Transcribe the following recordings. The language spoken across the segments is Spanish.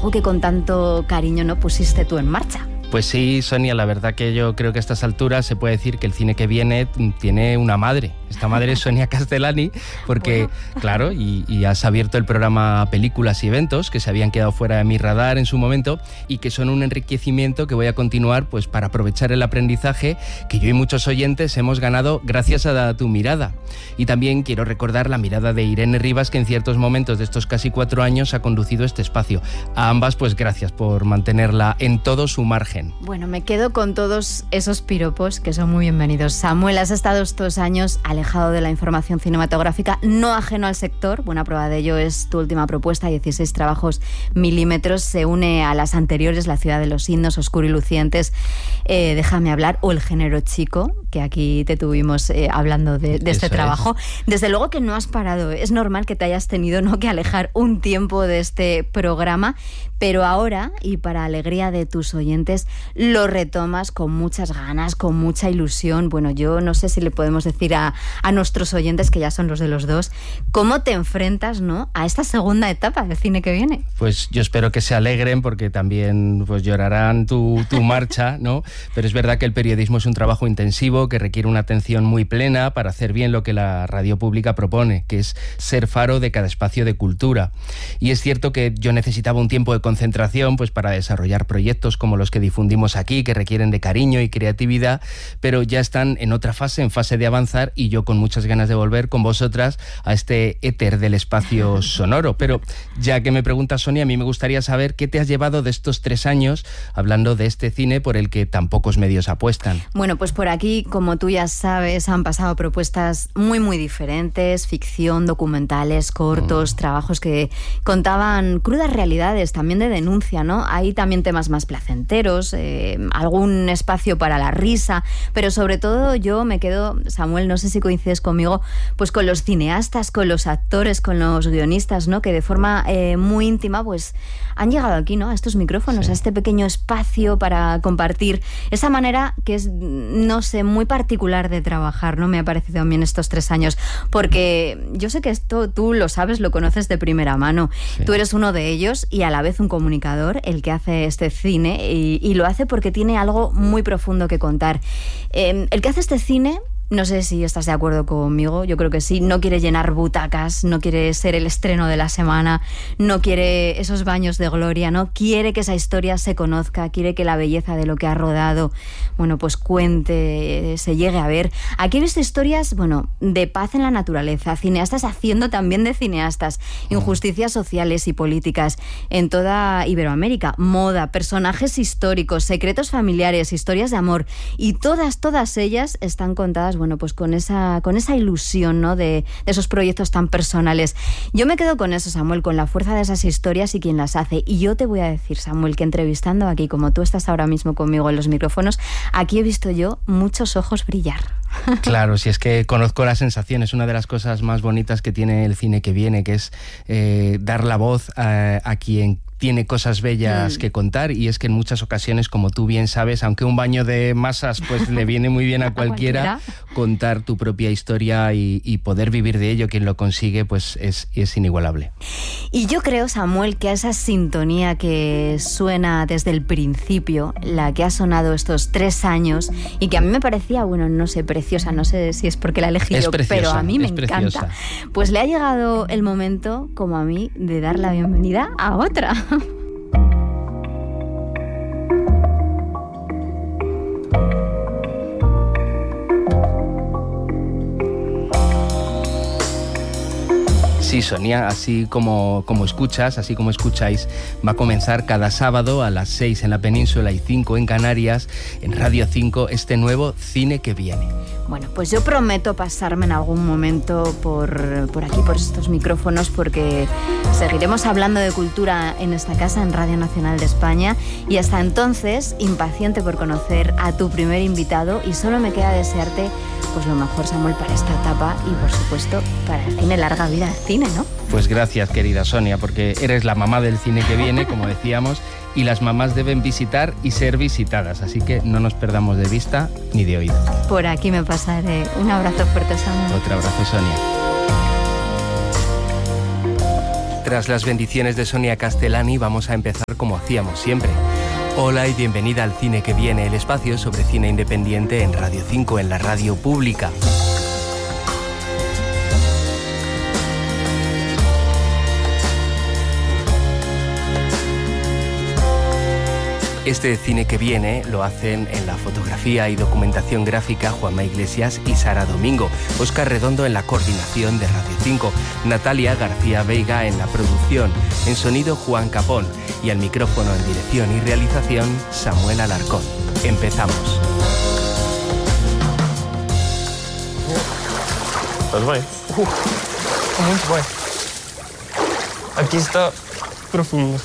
algo que con tanto cariño no pusiste tú en marcha. Pues sí, Sonia, la verdad que yo creo que a estas alturas se puede decir que el cine que viene tiene una madre. Esta madre es Sonia Castellani, porque, claro, y has abierto el programa Películas y Eventos, que se habían quedado fuera de mi radar en su momento, y que son un enriquecimiento que voy a continuar pues para aprovechar el aprendizaje que yo y muchos oyentes hemos ganado gracias a tu mirada. Y también quiero recordar la mirada de Irene Rivas, que en ciertos momentos de estos casi 4 años ha conducido este espacio. A ambas, pues gracias por mantenerla en todo su margen. Bueno, me quedo con todos esos piropos que son muy bienvenidos. Samuel, has estado estos años alejado de la información cinematográfica, no ajeno al sector. Buena prueba de ello es tu última propuesta, 16 trabajos milímetros. Se une a las anteriores, La ciudad de los himnos, Oscuro y Lucientes, Déjame hablar, o El género chico, que aquí te tuvimos hablando de este trabajo. Desde luego que no has parado. Es normal que te hayas tenido que alejar un tiempo de este programa, pero ahora, y para alegría de tus oyentes, lo retomas con muchas ganas, con mucha ilusión. Bueno, yo no sé si le podemos decir a nuestros oyentes, que ya son los de los dos, ¿cómo te enfrentas, a esta segunda etapa del cine que viene? Pues yo espero que se alegren, porque también pues llorarán tu marcha, ¿no? Pero es verdad que el periodismo es un trabajo intensivo que requiere una atención muy plena para hacer bien lo que la radio pública propone, que es ser faro de cada espacio de cultura. Y es cierto que yo necesitaba un tiempo de concentración pues para desarrollar proyectos como los que difundimos aquí, que requieren de cariño y creatividad, pero ya están en otra fase, en fase de avanzar, y yo con muchas ganas de volver con vosotras a este éter del espacio sonoro. Pero ya que me preguntas, Sonia, a mí me gustaría saber qué te has llevado de estos 3 años hablando de este cine por el que tan pocos medios apuestan. Bueno, pues por aquí, como tú ya sabes, han pasado propuestas muy, muy diferentes, ficción, documentales, cortos, trabajos que contaban crudas realidades, también de denuncia, ¿no? Hay también temas más placenteros, algún espacio para la risa, pero sobre todo yo me quedo, Samuel, no sé si coincides conmigo, pues con los cineastas, con los actores, con los guionistas, ¿no? Que de forma muy íntima pues han llegado aquí, ¿no? A estos micrófonos, a este pequeño espacio para compartir esa manera que es, no sé, muy particular de trabajar, ¿no? Me ha parecido también estos 3 años, porque yo sé que esto tú lo sabes, lo conoces de primera mano. Tú eres uno de ellos y a la vez un comunicador, el que hace este cine, y lo hace porque tiene algo muy profundo que contar. El que hace este cine, no sé si estás de acuerdo conmigo, yo creo que sí, no quiere llenar butacas, no quiere ser el estreno de la semana, no quiere esos baños de gloria, no quiere que esa historia se conozca, quiere que la belleza de lo que ha rodado, bueno, pues cuente, se llegue a ver. Aquí he visto historias, bueno, de paz en la naturaleza, cineastas haciendo también de cineastas, injusticias sociales y políticas en toda Iberoamérica, moda, personajes históricos, secretos familiares, historias de amor, y todas ellas están contadas, bueno, pues con esa ilusión, ¿no? de esos proyectos tan personales. Yo me quedo con eso, Samuel, con la fuerza de esas historias y quien las hace. Y yo te voy a decir, Samuel, que entrevistando aquí, como tú estás ahora mismo conmigo en los micrófonos, aquí he visto yo muchos ojos brillar. Claro, si es que conozco la sensación, es una de las cosas más bonitas que tiene el cine que viene, que es dar la voz a quien tiene cosas bellas que contar, y es que en muchas ocasiones, como tú bien sabes, aunque un baño de masas pues le viene muy bien a cualquiera, contar tu propia historia y poder vivir de ello, quien lo consigue, pues es inigualable. Y yo creo, Samuel, que a esa sintonía que suena desde el principio, la que ha sonado estos 3 años, y que a mí me parecía, bueno, no sé, preciosa, no sé si es porque la elegí yo, pero a mí me encanta. Pues le ha llegado el momento, como a mí, de dar la bienvenida a otra. Sí, Sonia, así como escuchas, así como escucháis, va a comenzar cada sábado a las 6 en la península y 5 en Canarias, en Radio 5, este nuevo Cine que viene. Bueno, pues yo prometo pasarme en algún momento por aquí, por estos micrófonos, porque seguiremos hablando de cultura en esta casa, en Radio Nacional de España, y hasta entonces, impaciente por conocer a tu primer invitado, y solo me queda desearte pues lo mejor, Samuel, para esta etapa y, por supuesto, para el cine, larga vida al cine, ¿no? Pues gracias, querida Sonia, porque eres la mamá del cine que viene, como decíamos, y las mamás deben visitar y ser visitadas, así que no nos perdamos de vista ni de oído. Por aquí me pasaré. Un abrazo fuerte, Samuel. Otro abrazo, Sonia. Tras las bendiciones de Sonia Castellani, vamos a empezar empezar como hacíamos siempre. Hola y bienvenida al Cine que Viene, el espacio sobre cine independiente en Radio 5, en la radio pública. Este Cine que Viene lo hacen en la fotografía y documentación gráfica Juanma Iglesias y Sara Domingo, Óscar Redondo en la coordinación de Radio 5, Natalia García Veiga en la producción, en sonido Juan Capón y al micrófono en dirección y realización Samuel Alarcón. Empezamos. Estás bem? Muito bem. Aqui está profundo.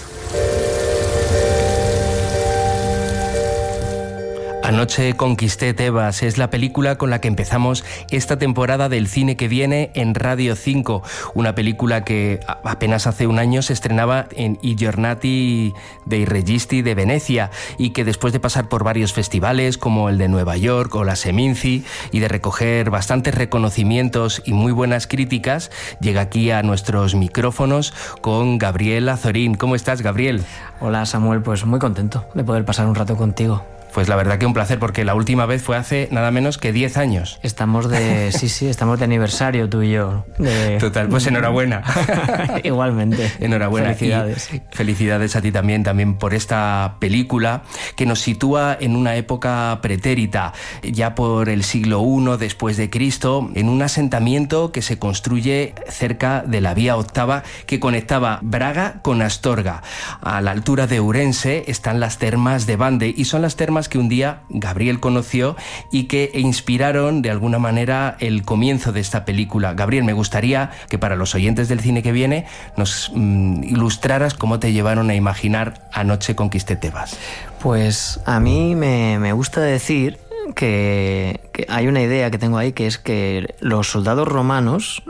Anoche conquisté Tebas es la película con la que empezamos esta temporada del Cine que Viene en Radio 5, una película que apenas hace un año se estrenaba en I Giornati dei Registi de Venecia y que después de pasar por varios festivales como el de Nueva York o la Seminci y de recoger bastantes reconocimientos y muy buenas críticas, llega aquí a nuestros micrófonos con Gabriel Azorín. ¿Cómo estás, Gabriel? Hola, Samuel, pues muy contento de poder pasar un rato contigo. Pues la verdad que un placer, porque la última vez fue hace nada menos que 10 años. Estamos de aniversario tú y yo. Total, pues enhorabuena. Igualmente. Enhorabuena. Felicidades. Y felicidades a ti también por esta película que nos sitúa en una época pretérita, ya por el siglo I después de Cristo, en un asentamiento que se construye cerca de la vía octava que conectaba Braga con Astorga. A la altura de Ourense están las termas de Bande y son las termas que un día Gabriel conoció y que inspiraron de alguna manera el comienzo de esta película. Gabriel, me gustaría que para los oyentes del Cine que Viene nos ilustraras cómo te llevaron a imaginar Anoche conquisté Tebas. Pues a mí me gusta decir que hay una idea que tengo ahí, que es que los soldados romanos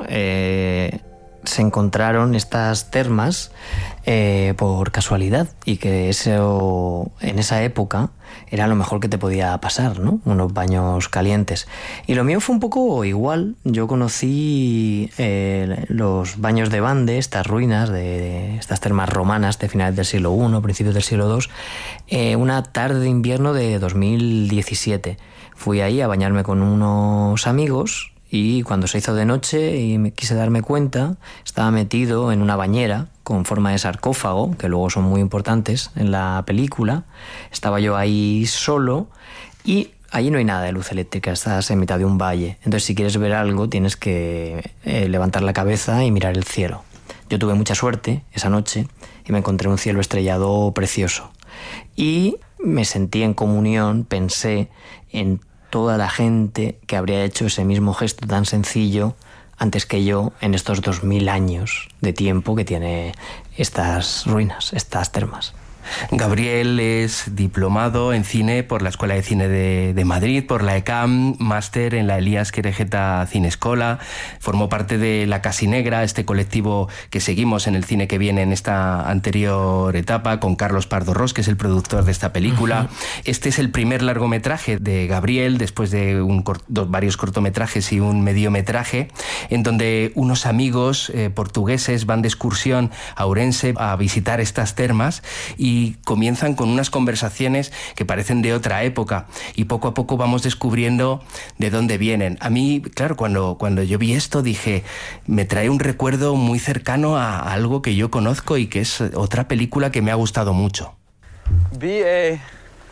se encontraron estas termas por casualidad y que eso en esa época era lo mejor que te podía pasar, ¿no? Unos baños calientes. Y lo mío fue un poco igual. Yo conocí los baños de Bande, estas ruinas de estas termas romanas de finales del siglo I, principios del siglo II, una tarde de invierno de 2017. Fui ahí a bañarme con unos amigos y cuando se hizo de noche y me quise darme cuenta, estaba metido en una bañera con forma de sarcófago, que luego son muy importantes en la película. Estaba yo ahí solo y allí no hay nada de luz eléctrica, estás en mitad de un valle. Entonces, si quieres ver algo, tienes que levantar la cabeza y mirar el cielo. Yo tuve mucha suerte esa noche y me encontré un cielo estrellado precioso. Y me sentí en comunión, pensé en toda la gente que habría hecho ese mismo gesto tan sencillo antes que yo en estos 2000 años de tiempo que tiene estas ruinas, estas termas. Gabriel es diplomado en cine por la Escuela de Cine de Madrid, por la ECAM, máster en la Elías Querejeta Cinescola, formó parte de La Casinegra, este colectivo que seguimos en el Cine que Viene en esta anterior etapa, con Carlos Pardo Ros, que es el productor de esta película. Este es el primer largometraje de Gabriel, después de varios cortometrajes y un mediometraje, en donde unos amigos portugueses van de excursión a Ourense a visitar estas termas y comienzan con unas conversaciones que parecen de otra época y poco a poco vamos descubriendo de dónde vienen. A mí, claro, cuando yo vi esto dije, me trae un recuerdo muy cercano a algo que yo conozco y que es otra película que me ha gustado mucho. B-A-R-R-E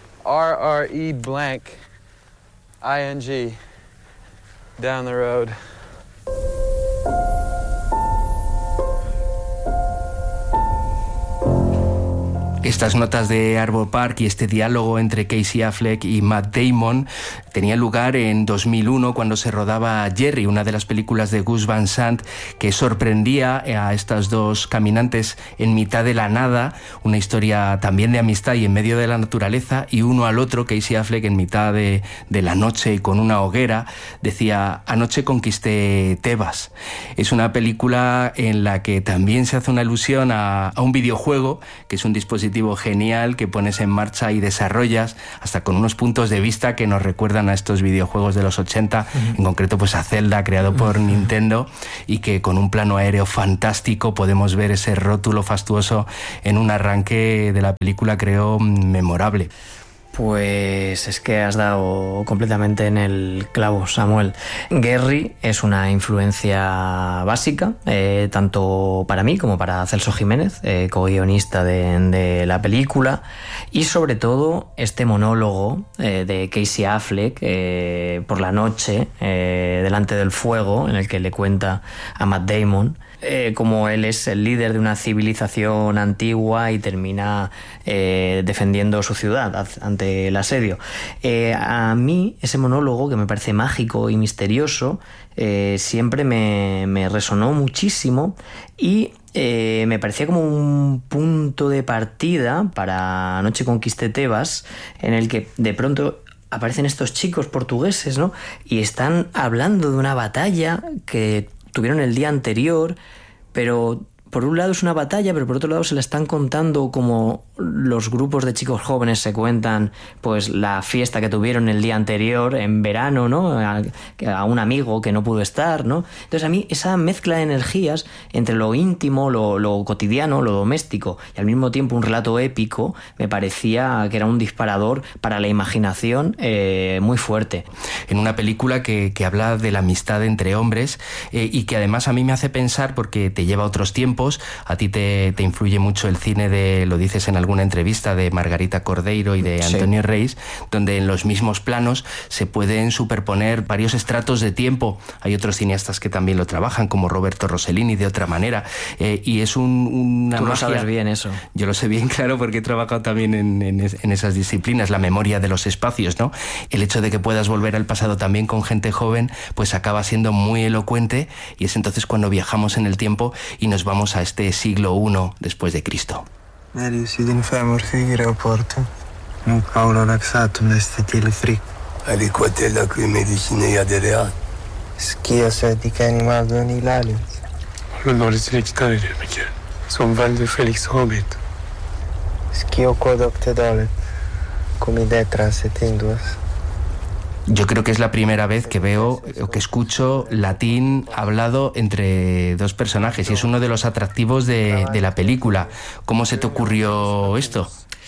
blank I-N-G Down the Road. Estas notas de Arbor Park y este diálogo entre Casey Affleck y Matt Damon tenían lugar en 2001 cuando se rodaba Jerry, una de las películas de Gus Van Sant que sorprendía a estas dos caminantes en mitad de la nada, una historia también de amistad y en medio de la naturaleza, y uno al otro, Casey Affleck en mitad de la noche y con una hoguera, decía: anoche conquisté Tebas. Es una película en la que también se hace una alusión a un videojuego, que es un dispositivo dispositivo genial que pones en marcha y desarrollas, hasta con unos puntos de vista que nos recuerdan a estos videojuegos de los 80, en concreto pues a Zelda, creado por Nintendo, y que con un plano aéreo fantástico podemos ver ese rótulo fastuoso en un arranque de la película, creo, memorable. Pues es que has dado completamente en el clavo, Samuel. Gherry es una influencia básica, tanto para mí como para Celso Jiménez, co-guionista de la película, y sobre todo este monólogo de Casey Affleck por la noche, delante del fuego, en el que le cuenta a Matt Damon como él es el líder de una civilización antigua y termina defendiendo su ciudad ante el asedio. A mí ese monólogo, que me parece mágico y misterioso, siempre me resonó muchísimo y me parecía como un punto de partida para Anoche conquisté Tebas, en el que de pronto aparecen estos chicos portugueses, ¿no? Y están hablando de una batalla que tuvieron el día anterior, pero por un lado es una batalla, pero por otro lado se la están contando como los grupos de chicos jóvenes se cuentan pues la fiesta que tuvieron el día anterior en verano, ¿no? A un amigo que no pudo estar, ¿no? Entonces a mí esa mezcla de energías entre lo íntimo, lo cotidiano, lo doméstico y al mismo tiempo un relato épico me parecía que era un disparador para la imaginación muy fuerte. En una película que habla de la amistad entre hombres y que además a mí me hace pensar, porque te lleva a otros tiempos. A ti te influye mucho el cine de, lo dices en alguna entrevista, de Margarita Cordeiro y de Antonio Reis, donde en los mismos planos se pueden superponer varios estratos de tiempo. Hay otros cineastas que también lo trabajan, como Roberto Rossellini, de otra manera, y es una Tú lo magia. sabes bien eso. Yo lo sé bien, claro, porque he trabajado también en esas disciplinas, la memoria de los espacios, ¿no? El hecho de que puedas volver al pasado también con gente joven, pues acaba siendo muy elocuente, y es entonces cuando viajamos en el tiempo y nos vamos a este siglo I después de Cristo. Marius, din femur figure aeroporto. Nu Paolo laxatum l'estetile fric. Aliquatella qui medicinea de real. Schia sedica animal don Hilalius. L'onore se ne chitare del mecchiere. Son val de Felix Robert. Schio codoc te dolet. Come detras et induas. Yo creo que es la primera vez que veo o que escucho latín hablado entre dos personajes, y es uno de los atractivos de la película. ¿Cómo se te ocurrió esto?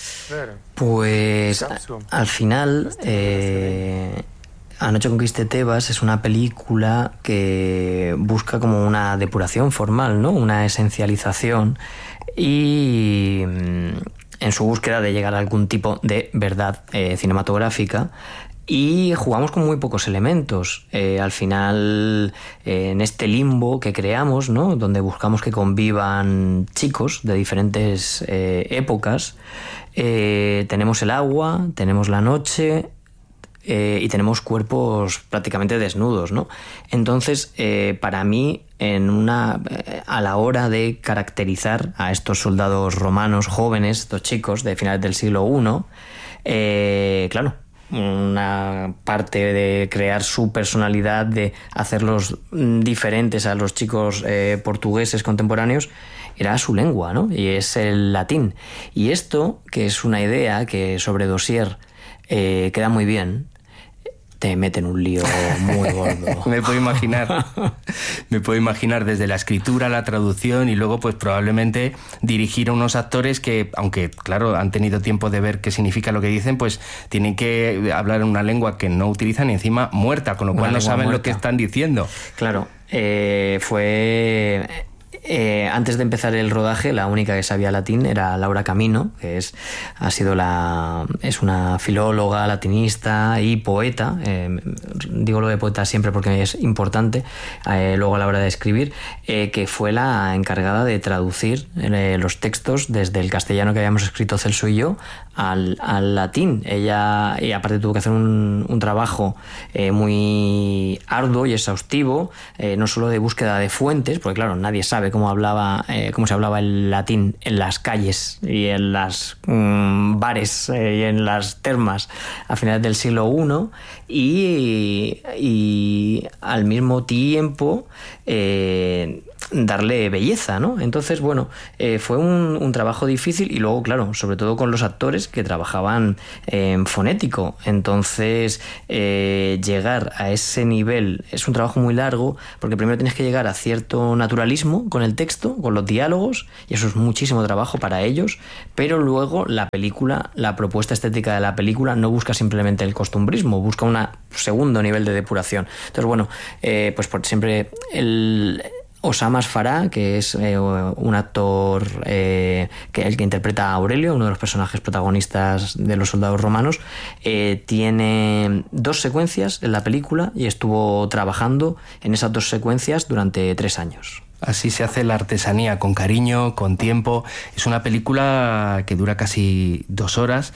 Pues al final Anoche conquisté Tebas es una película que busca como una depuración formal, ¿no? Una esencialización, y en su búsqueda de llegar a algún tipo de verdad cinematográfica. Y jugamos con muy pocos elementos. Al final, en este limbo que creamos, ¿no? Donde buscamos que convivan chicos de diferentes épocas, tenemos el agua, tenemos la noche y tenemos cuerpos prácticamente desnudos, ¿no? Entonces, para mí, a la hora de caracterizar a estos soldados romanos jóvenes, estos chicos de finales del siglo I, claro, una parte de crear su personalidad, de hacerlos diferentes a los chicos portugueses contemporáneos, era su lengua, ¿no? Y es el latín. Y esto, que es una idea que sobre dossier queda muy bien, te mete en un lío muy gordo. Me puedo imaginar desde la escritura, la traducción y luego pues probablemente dirigir a unos actores que, aunque claro, han tenido tiempo de ver qué significa lo que dicen, pues tienen que hablar en una lengua que no utilizan y encima muerta, con lo cual no saben lo que están diciendo. Claro, fue... antes de empezar el rodaje, la única que sabía latín era Laura Camino, que es una filóloga, latinista y poeta. Digo lo de poeta siempre porque es importante, luego a la hora de escribir, que fue la encargada de traducir los textos desde el castellano que habíamos escrito Celso y yo al latín. Ella, y aparte, tuvo que hacer un trabajo muy arduo y exhaustivo, no solo de búsqueda de fuentes, porque claro, nadie sabe cómo se hablaba el latín en las calles y en las bares y en las termas a finales del siglo I, y al mismo tiempo darle belleza, ¿no? Entonces, bueno, fue un trabajo difícil y luego, claro, sobre todo con los actores que trabajaban en fonético. Entonces, llegar a ese nivel es un trabajo muy largo porque primero tienes que llegar a cierto naturalismo con el texto, con los diálogos, y eso es muchísimo trabajo para ellos, pero luego la película, la propuesta estética de la película no busca simplemente el costumbrismo, busca un segundo nivel de depuración. Entonces, bueno, pues por siempre Osama Farah, que es un actor el que interpreta a Aurelio, uno de los personajes protagonistas de Los soldados romanos, tiene 2 secuencias en la película y estuvo trabajando en esas 2 secuencias durante 3 años. Así se hace la artesanía, con cariño, con tiempo. Es una película que dura casi 2 horas.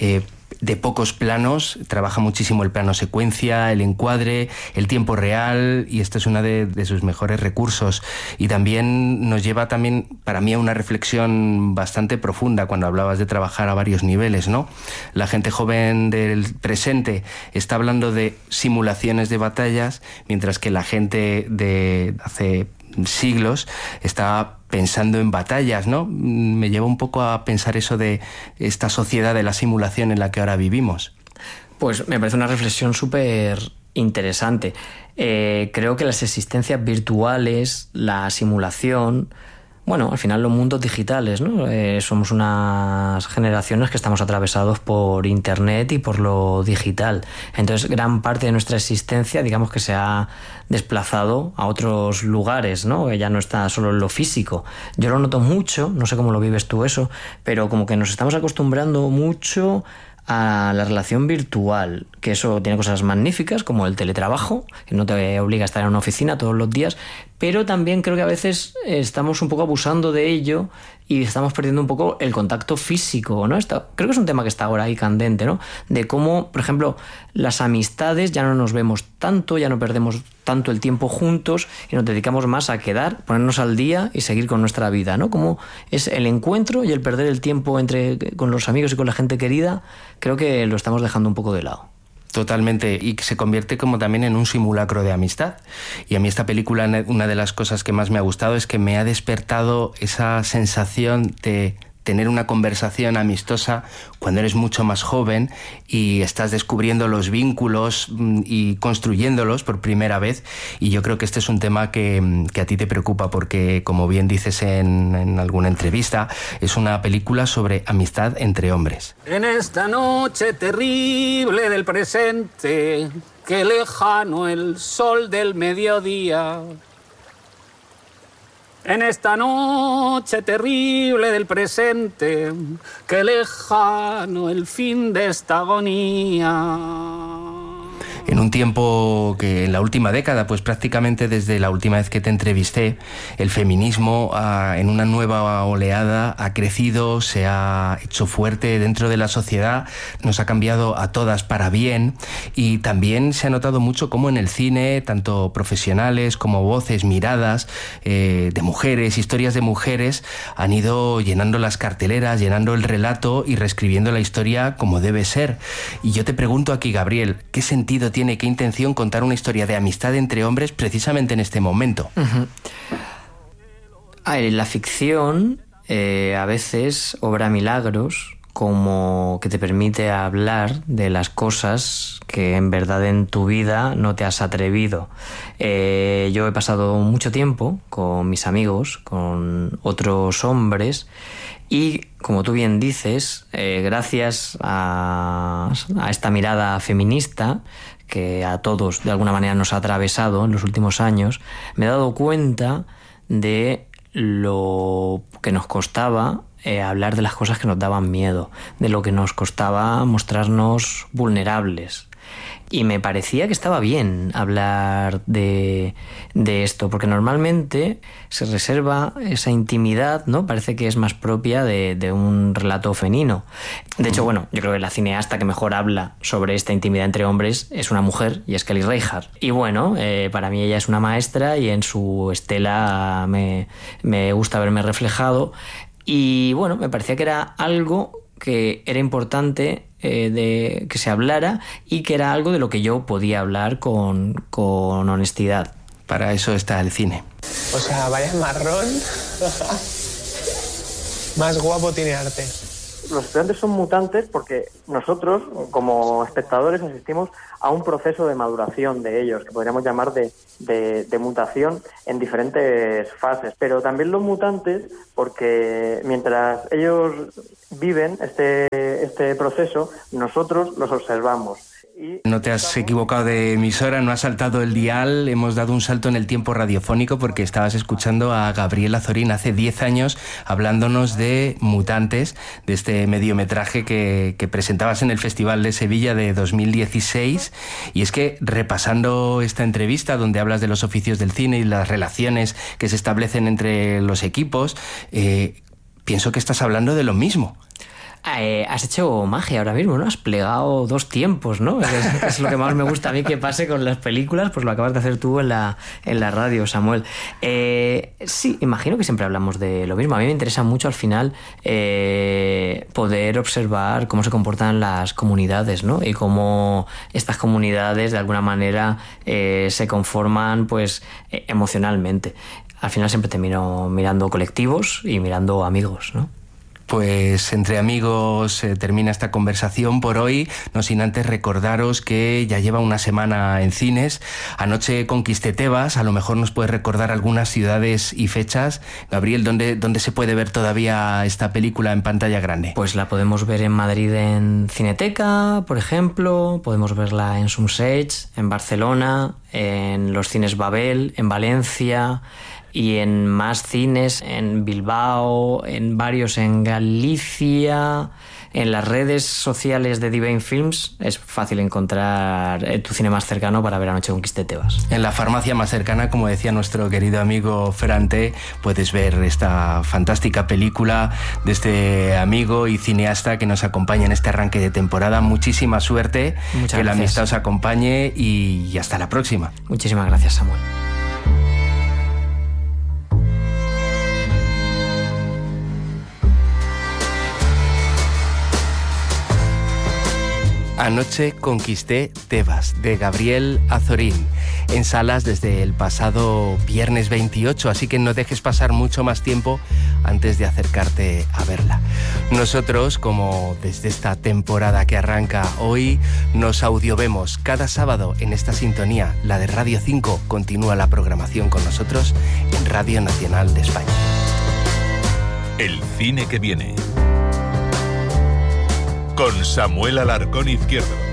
De pocos planos, trabaja muchísimo el plano secuencia, el encuadre, el tiempo real, y este es uno de sus mejores recursos. Y también nos lleva para mí, a una reflexión bastante profunda cuando hablabas de trabajar a varios niveles, ¿no? La gente joven del presente está hablando de simulaciones de batallas, mientras que la gente de hace siglos está pensando en batallas, ¿no? Me lleva un poco a pensar eso de esta sociedad de la simulación en la que ahora vivimos. Pues me parece una reflexión súper interesante. Creo que las existencias virtuales, la simulación, bueno, al final los mundos digitales, ¿no? Somos unas generaciones que estamos atravesados por Internet y por lo digital. Entonces, gran parte de nuestra existencia, digamos que se ha desplazado a otros lugares, ¿no? Ya no está solo en lo físico. Yo lo noto mucho, no sé cómo lo vives tú eso, pero como que nos estamos acostumbrando mucho a la relación virtual, que eso tiene cosas magníficas como el teletrabajo, que no te obliga a estar en una oficina todos los días, pero también creo que a veces estamos un poco abusando de ello y estamos perdiendo un poco el contacto físico, ¿no? Creo que es un tema que está ahora ahí candente, ¿no? De cómo, por ejemplo, las amistades ya no nos vemos tanto, ya no perdemos tanto el tiempo juntos y nos dedicamos más a quedar, ponernos al día y seguir con nuestra vida, ¿no? Como es el encuentro y el perder el tiempo con los amigos y con la gente querida, creo que lo estamos dejando un poco de lado. Totalmente, y se convierte como también en un simulacro de amistad. Y a mí esta película, una de las cosas que más me ha gustado es que me ha despertado esa sensación de tener una conversación amistosa cuando eres mucho más joven y estás descubriendo los vínculos y construyéndolos por primera vez. Y yo creo que este es un tema que a ti te preocupa porque, como bien dices en alguna entrevista, es una película sobre amistad entre hombres. En esta noche terrible del presente, qué lejano el sol del mediodía. En esta noche terrible del presente, qué lejano el fin de esta agonía. En un tiempo que en la última década, pues prácticamente desde la última vez que te entrevisté, el feminismo en una nueva oleada ha crecido, se ha hecho fuerte dentro de la sociedad, nos ha cambiado a todas para bien, y también se ha notado mucho cómo en el cine, tanto profesionales como voces, miradas de mujeres, historias de mujeres, han ido llenando las carteleras, llenando el relato y reescribiendo la historia como debe ser. Y yo te pregunto aquí, Gabriel, ¿qué sentido tiene, qué intención contar una historia de amistad entre hombres precisamente en este momento? La ficción a veces obra milagros, como que te permite hablar de las cosas que en verdad en tu vida no te has atrevido. Yo he pasado mucho tiempo con mis amigos, con otros hombres, y como tú bien dices, gracias a esta mirada feminista que a todos de alguna manera nos ha atravesado en los últimos años, me he dado cuenta de lo que nos costaba hablar de las cosas que nos daban miedo, de lo que nos costaba mostrarnos vulnerables. Y me parecía que estaba bien hablar de esto, porque normalmente se reserva esa intimidad, ¿no? Parece que es más propia de un relato femenino. De hecho, bueno, yo creo que la cineasta que mejor habla sobre esta intimidad entre hombres es una mujer, y es Kelly Reichardt. Y bueno, para mí ella es una maestra y en su estela me gusta verme reflejado. Y bueno, me parecía que era algo que era importante de que se hablara y que era algo de lo que yo podía hablar con honestidad. Para eso está el cine. O sea, vaya marrón. Más guapo tiene arte. Los estudiantes son mutantes porque nosotros, como espectadores, asistimos a un proceso de maduración de ellos, que podríamos llamar de mutación en diferentes fases. Pero también los mutantes, porque mientras ellos viven este proceso, nosotros los observamos. No te has equivocado de emisora, no has saltado el dial, hemos dado un salto en el tiempo radiofónico porque estabas escuchando a Gabriel Azorín hace 10 años hablándonos de Mutantes, de este mediometraje que presentabas en el Festival de Sevilla de 2016. Y es que repasando esta entrevista donde hablas de los oficios del cine y las relaciones que se establecen entre los equipos, pienso que estás hablando de lo mismo. Has hecho magia ahora mismo, ¿no? Has plegado 2 tiempos, ¿no? Es lo que más me gusta a mí que pase con las películas, pues lo acabas de hacer tú en la radio, Samuel. Sí, imagino que siempre hablamos de lo mismo. A mí me interesa mucho al final poder observar cómo se comportan las comunidades, ¿no? Y cómo estas comunidades de alguna manera se conforman pues emocionalmente. Al final siempre termino mirando colectivos y mirando amigos, ¿no? Pues entre amigos termina esta conversación por hoy, no sin antes recordaros que ya lleva una semana en cines. Anoche conquisté Tebas, a lo mejor nos puedes recordar algunas ciudades y fechas. Gabriel, ¿dónde se puede ver todavía esta película en pantalla grande? Pues la podemos ver en Madrid en Cineteca, por ejemplo, podemos verla en Sumsets, en Barcelona, en los cines Babel, en Valencia, y en más cines en Bilbao, en varios en Galicia. En las redes sociales de Divine Films es fácil encontrar tu cine más cercano para ver Anoche conquisté Tebas. En la farmacia más cercana, como decía nuestro querido amigo Ferrante, puedes ver esta fantástica película de este amigo y cineasta que nos acompaña en este arranque de temporada. Muchísima suerte, muchas que gracias. La amistad os acompañe y hasta la próxima. Muchísimas gracias, Samuel. Anoche conquisté Tebas, de Gabriel Azorín, en salas desde el pasado viernes 28, así que no dejes pasar mucho más tiempo antes de acercarte a verla. Nosotros, como desde esta temporada que arranca hoy, nos audiovemos cada sábado en esta sintonía, la de Radio 5. Continúa la programación con nosotros en Radio Nacional de España. El cine que viene. Con Samuel Alarcón Izquierdo.